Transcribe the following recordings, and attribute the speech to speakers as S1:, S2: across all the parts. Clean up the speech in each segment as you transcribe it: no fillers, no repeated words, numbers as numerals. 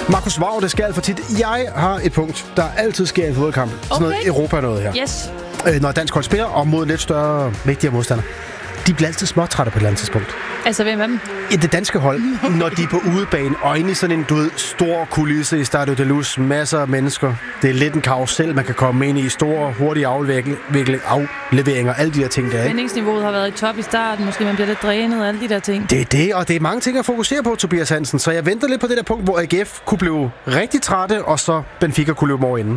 S1: Markus Vav, det skal alt for tit. Jeg har et punkt, der altid sker i fodboldkamp. Sådan noget Europa noget her.
S2: Yes.
S1: Når dansk hold spiller, og mod lidt større, vigtigere modstandere. De bliver altid småtrætte på et eller andet tidspunkt.
S2: Altså, hvem af dem?
S1: I det danske hold, når de er på udebane, og inde i sådan en, stor kulisse i Stadio de Luz, masser af mennesker. Det er lidt en karusel, man kan komme ind i, store, hurtige afleveringer, alle de der ting der, ikke?
S2: Spændingsniveauet har været i top i starten, måske man bliver lidt drænet, alle de der ting.
S1: Det er det, og det er mange ting at fokusere på, Tobias Hansen, så jeg venter lidt på det der punkt, hvor AGF kunne blive rigtig trætte, og så Benfica kunne løbe over inden.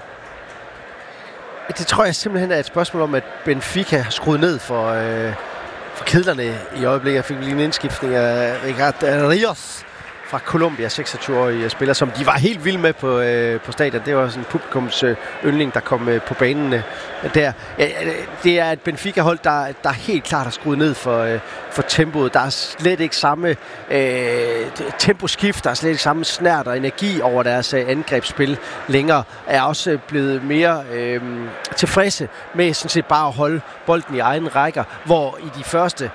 S3: Det tror jeg simpelthen er et spørgsmål om, at Benfica har skruet ned for kedlerne i øjeblikket. Jeg fik lige en indskiftning af Ricardo Rios fra Colombia, 26-årige spiller, som de var helt vilde med på stadion. Det var sådan en publikums yndling, der kom på banen der. Det er et Benfica-hold, der helt klart har skruet ned for tempoet. Der er slet ikke samme temposkift, der er slet ikke samme snært og energi over deres angrebsspil længere. Er også blevet mere tilfredse med sådan set bare at holde bolden i egen rækker, hvor i de første,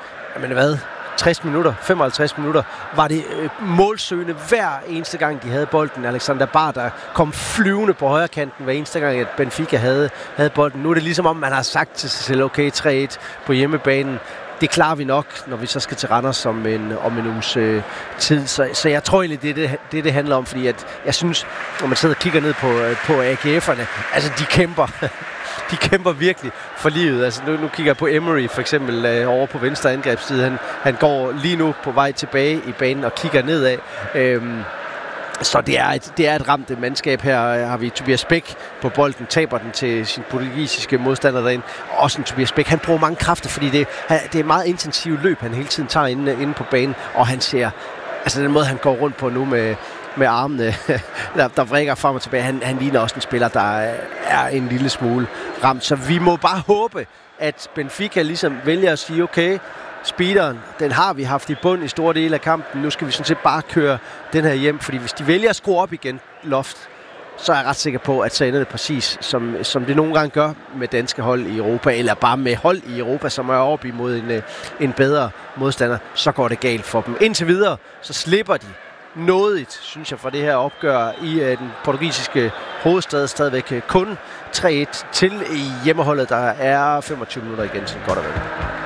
S3: 60 minutter, 55 minutter, var det målsøgende hver eneste gang, de havde bolden. Alexander Bard, der kom flyvende på højre kanten hver eneste gang, at Benfica havde bolden. Nu er det ligesom om, man har sagt til sig selv, okay, 3-1 på hjemmebanen. Det klarer vi nok, når vi så skal til Randers om en uges tid. Så jeg tror egentlig, det handler om, fordi at jeg synes, når man sidder og kigger ned på AGF'erne, altså de kæmper. De kæmper virkelig for livet. Altså nu kigger jeg på Emery for eksempel over på venstre angrebsside. Han går lige nu på vej tilbage i banen og kigger nedad. Så det er et ramt mandskab. Her har vi Tobias Bæk på bolden, taber den til sin portugisiske modstander derinde. Også en Tobias Bæk. Han bruger mange kræfter, fordi det er meget intensivt løb, han hele tiden tager inde på banen. Og han ser, altså den måde, han går rundt på nu med armene, der vrikker frem og tilbage. Han ligner også en spiller, der er en lille smule ramt. Så vi må bare håbe, at Benfica ligesom vælger at sige, okay, speederen, den har vi haft i bund i store dele af kampen. Nu skal vi sådan set bare køre den her hjem, fordi hvis de vælger at skrue op igen loft, så er jeg ret sikker på, at så ender det præcis, som det nogle gange gør med danske hold i Europa, eller bare med hold i Europa, som er op imod en bedre modstander, så går det galt for dem. Indtil videre, så slipper de nådigt, synes jeg, for det her opgør i den portugisiske hovedstad. Stadigvæk kun 3-1 til i hjemmeholdet. Der er 25 minutter igen, så godt og vel.